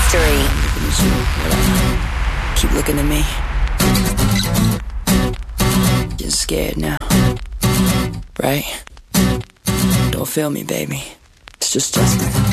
history. Keep looking at me. Getting scared now, right? Don't feel me, baby. It's just Justin.